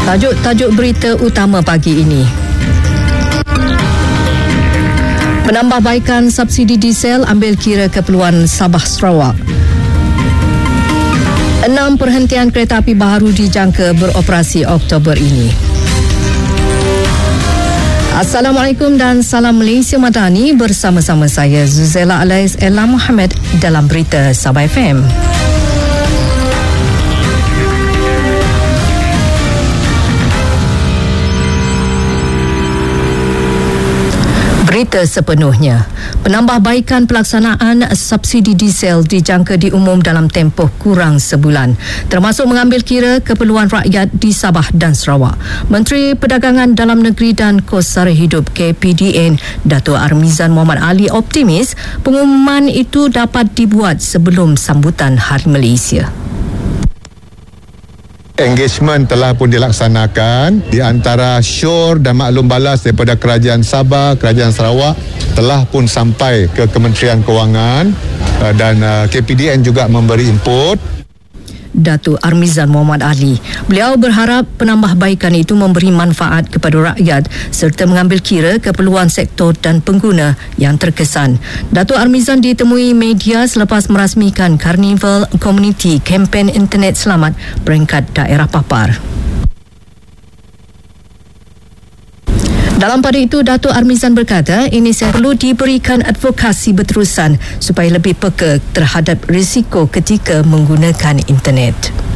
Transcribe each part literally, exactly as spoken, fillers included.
Tajuk-tajuk berita utama pagi ini. Penambahbaikan subsidi diesel ambil kira keperluan Sabah Sarawak. Enam perhentian kereta api baharu dijangka beroperasi Oktober ini. Assalamualaikum dan salam Malaysia Madani, bersama-sama saya Zuzela Alais Ella Muhammad dalam berita Sabah F M. Berita sepenuhnya. Penambahbaikan pelaksanaan subsidi diesel dijangka diumum dalam tempoh kurang sebulan, termasuk mengambil kira keperluan rakyat di Sabah dan Sarawak. Menteri Perdagangan Dalam Negeri dan Kos Sara Hidup K P D N, Dato' Armizan Muhammad Ali optimis pengumuman itu dapat dibuat sebelum sambutan Hari Malaysia. Engagement telah pun dilaksanakan di antara syur dan maklum balas daripada Kerajaan Sabah, Kerajaan Sarawak telah pun sampai ke Kementerian Kewangan dan K P D N juga memberi input. Dato' Armizan Muhammad Ali. Beliau berharap penambahbaikan itu memberi manfaat kepada rakyat serta mengambil kira keperluan sektor dan pengguna yang terkesan. Dato' Armizan ditemui media selepas merasmikan Karnival Komuniti Kempen Internet Selamat peringkat daerah papar. Dalam pada itu, Dato' Armizan berkata ini perlu diberikan advokasi berterusan supaya lebih peka terhadap risiko ketika menggunakan internet.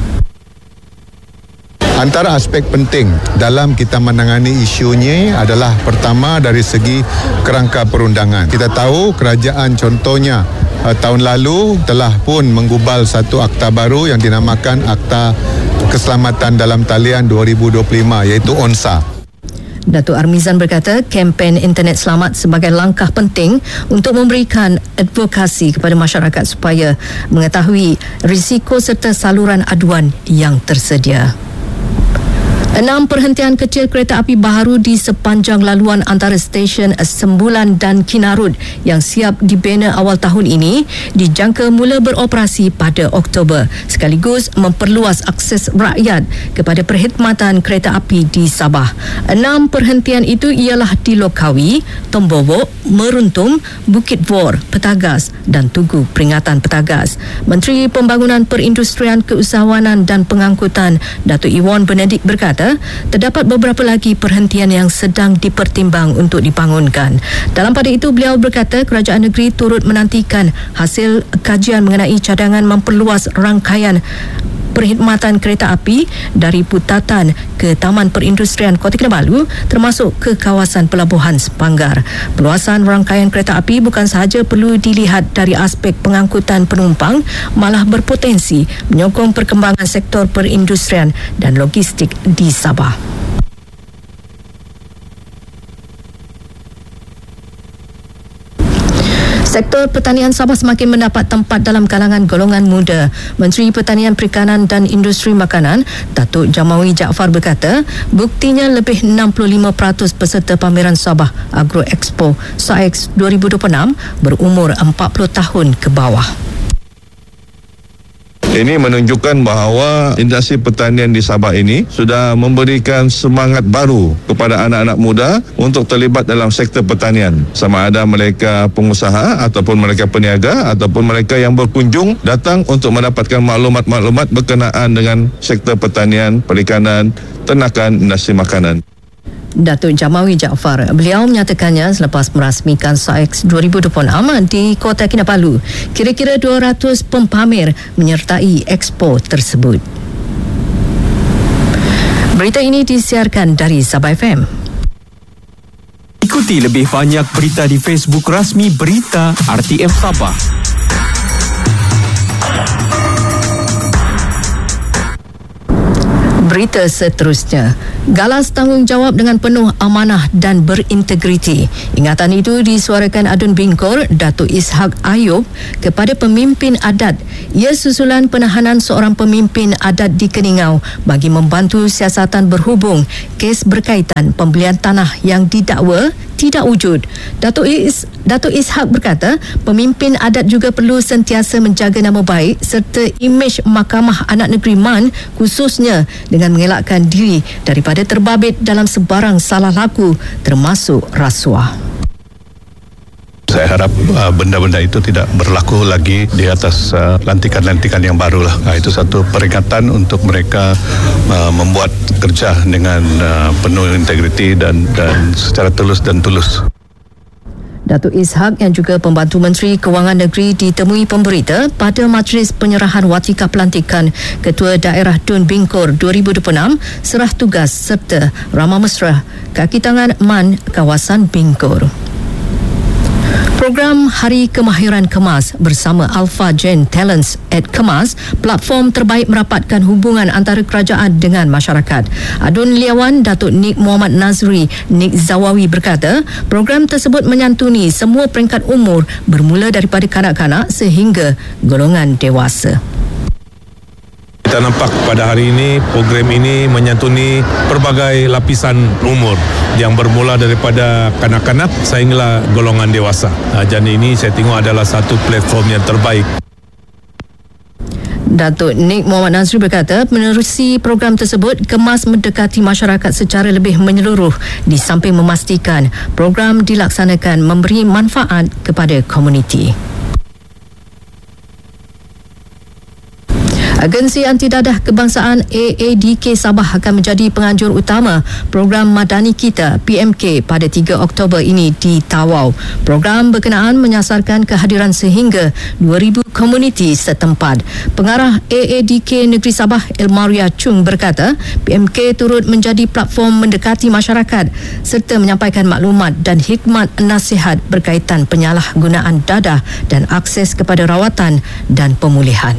Antara aspek penting dalam kita menangani isunya adalah pertama dari segi kerangka perundangan. Kita tahu kerajaan contohnya tahun lalu telah pun menggubal satu akta baru yang dinamakan Akta Keselamatan Dalam Talian dua ribu dua puluh lima iaitu O N S A. Dato' Armizan berkata kempen internet selamat sebagai langkah penting untuk memberikan advokasi kepada masyarakat supaya mengetahui risiko serta saluran aduan yang tersedia. Enam perhentian kecil kereta api baharu di sepanjang laluan antara stesen Sembulan dan Kinarut yang siap dibina awal tahun ini dijangka mula beroperasi pada Oktober, sekaligus memperluas akses rakyat kepada perkhidmatan kereta api di Sabah. Enam perhentian itu ialah di Lokawi, Tombowok, Meruntum, Bukit Vor, Petagas dan Tugu Peringatan Petagas. Menteri Pembangunan Perindustrian, Keusahawanan dan Pengangkutan Dato' Iwan Benedik berkata terdapat beberapa lagi perhentian yang sedang dipertimbang untuk dibangunkan. Dalam pada itu, beliau berkata kerajaan negeri turut menantikan hasil kajian mengenai cadangan memperluas rangkaian perkhidmatan kereta api dari Putatan ke Taman Perindustrian Kota Kinabalu termasuk ke kawasan Pelabuhan Sepanggar. Perluasan rangkaian kereta api bukan sahaja perlu dilihat dari aspek pengangkutan penumpang, malah berpotensi menyokong perkembangan sektor perindustrian dan logistik di Sabah. Sektor pertanian Sabah semakin mendapat tempat dalam kalangan golongan muda. Menteri Pertanian Perikanan dan Industri Makanan, Datuk Jamawi Jaafar berkata, buktinya lebih enam puluh lima peratus peserta pameran Sabah Agro Expo S A X dua ribu dua puluh enam berumur empat puluh tahun ke bawah. Ini menunjukkan bahawa industri pertanian di Sabah ini sudah memberikan semangat baru kepada anak-anak muda untuk terlibat dalam sektor pertanian. Sama ada mereka pengusaha ataupun mereka peniaga ataupun mereka yang berkunjung datang untuk mendapatkan maklumat-maklumat berkenaan dengan sektor pertanian, perikanan, ternakan, industri makanan. Datuk Jamawi Jaafar, beliau menyatakannya selepas merasmikan S A X dua ribu dua puluh enam di Kota Kinabalu. Kira-kira dua ratus pempamer menyertai expo tersebut. Berita ini disiarkan dari Sabah F M. Ikuti lebih banyak berita di Facebook rasmi Berita R T M Sabah. Berita seterusnya. Galas tanggungjawab dengan penuh amanah dan berintegriti. Ingatan itu disuarakan Adun Bingkor, Datuk Ishak Ayub kepada pemimpin adat. Ia susulan penahanan seorang pemimpin adat di Keningau bagi membantu siasatan berhubung kes berkaitan pembelian tanah yang didakwa tidak wujud. Datuk Is, Datuk Ishak berkata, pemimpin adat juga perlu sentiasa menjaga nama baik serta imej Mahkamah Anak Negeri MAN, khususnya dengan mengelakkan diri daripada terbabit dalam sebarang salah laku termasuk rasuah. Saya harap uh, benda-benda itu tidak berlaku lagi di atas uh, lantikan-lantikan yang barulah. Uh, itu satu peringatan untuk mereka uh, membuat kerja dengan uh, penuh integriti dan dan secara tulus dan tulus. Datuk Ishak yang juga pembantu Menteri Kewangan Negeri ditemui pemberita pada majlis penyerahan watika pelantikan Ketua Daerah Dun Bingkor dua ribu dua puluh enam serah tugas serta ramah mesra kaki tangan MAN kawasan Bingkor. Program Hari Kemahiran Kemas bersama Alpha Gen Talents at Kemas, platform terbaik merapatkan hubungan antara kerajaan dengan masyarakat. Adun Liawan Datuk Nik Muhammad Nazri Nik Zawawi berkata, program tersebut menyantuni semua peringkat umur bermula daripada kanak-kanak sehingga golongan dewasa. Kita nampak pada hari ini program ini menyantuni pelbagai lapisan umur yang bermula daripada kanak-kanak sehinggalah golongan dewasa. Dan ini saya tengok adalah satu platform yang terbaik. Datuk Nik Muhammad Nazri berkata, menerusi program tersebut, Kemas mendekati masyarakat secara lebih menyeluruh di samping memastikan program dilaksanakan memberi manfaat kepada komuniti. Agensi Anti Dadah Kebangsaan A A D K Sabah akan menjadi penganjur utama program Madani Kita P M K pada tiga Oktober ini di Tawau. Program berkenaan menyasarkan kehadiran sehingga dua ribu komuniti setempat. Pengarah A A D K Negeri Sabah Elmaria Chung berkata, P M K turut menjadi platform mendekati masyarakat serta menyampaikan maklumat dan hikmat nasihat berkaitan penyalahgunaan dadah dan akses kepada rawatan dan pemulihan.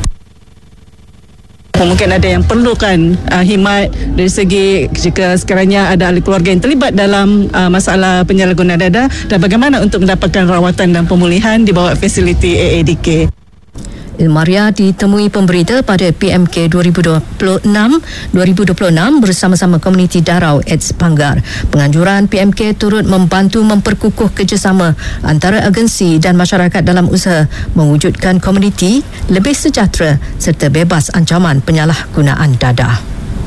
Mungkin ada yang perlukan uh, khidmat dari segi jika sekiranya ada ahli keluarga yang terlibat dalam uh, masalah penyalahgunaan dadah dan bagaimana untuk mendapatkan rawatan dan pemulihan di bawah fasiliti A A D K. Ilmaria ditemui pemberita pada P M K dua ribu dua puluh enam bersama-sama komuniti Darau Eds Panggar. Penganjuran P M K turut membantu memperkukuh kerjasama antara agensi dan masyarakat dalam usaha mewujudkan komuniti lebih sejahtera serta bebas ancaman penyalahgunaan dadah.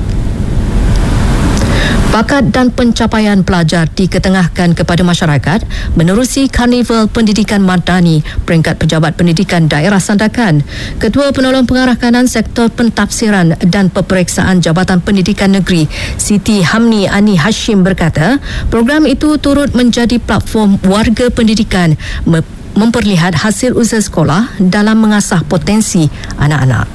Bakat dan pencapaian pelajar diketengahkan kepada masyarakat menerusi Karnival Pendidikan Madani peringkat Pejabat Pendidikan Daerah Sandakan. Ketua Penolong Pengarah Kanan Sektor Pentafsiran dan Peperiksaan Jabatan Pendidikan Negeri Siti Hamni Ani Hashim berkata, program itu turut menjadi platform warga pendidikan memperlihat hasil usaha sekolah dalam mengasah potensi anak-anak.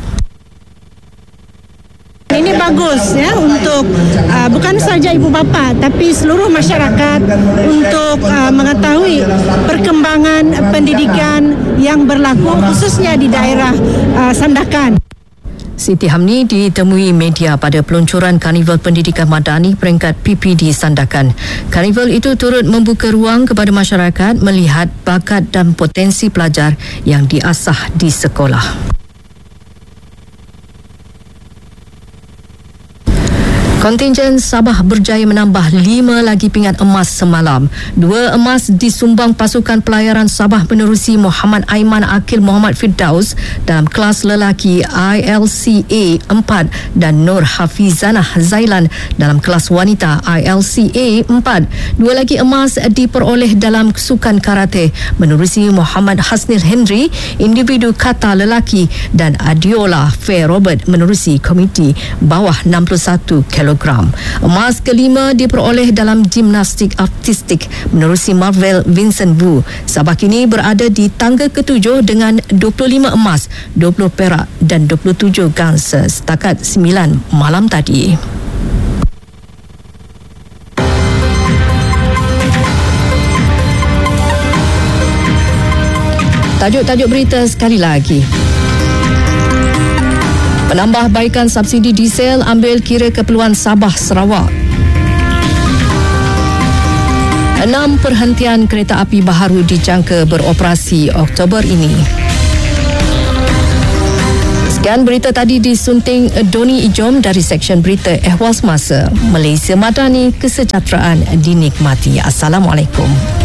Ini bagus ya untuk uh, bukan saja ibu bapa tapi seluruh masyarakat untuk uh, mengetahui perkembangan pendidikan yang berlaku khususnya di daerah uh, Sandakan. Siti Hamni ditemui media pada peluncuran Karnival Pendidikan Madani peringkat P P D Sandakan. Karnival itu turut membuka ruang kepada masyarakat melihat bakat dan potensi pelajar yang diasah di sekolah. Kontingen Sabah berjaya menambah lima lagi pingat emas semalam. Dua emas disumbang pasukan pelayaran Sabah menerusi Muhammad Aiman Akil Muhammad Firdaus dalam kelas lelaki I L C A empat dan Nur Hafizanah Zailan dalam kelas wanita I L C A empat. Dua lagi emas diperoleh dalam sukan karate menerusi Muhammad Hasnil Henry individu kata lelaki dan Adiola Fair Robert menerusi komiti bawah enam puluh satu kilogram. Emas kelima diperoleh dalam gimnastik artistik menerusi Marvel Vincent Wu. Sabah kini berada di tangga ketujuh dengan dua puluh lima emas, dua puluh perak dan dua puluh tujuh gangsa setakat sembilan malam tadi. Tajuk-tajuk berita sekali lagi. Penambahbaikan subsidi diesel ambil kira keperluan Sabah Sarawak. Enam perhentian kereta api baharu dijangka beroperasi Oktober ini. Dan berita tadi disunting Doni Ijom dari Seksyen Berita Ehwal Semasa. Malaysia Madani, kesejahteraan dinikmati. Assalamualaikum.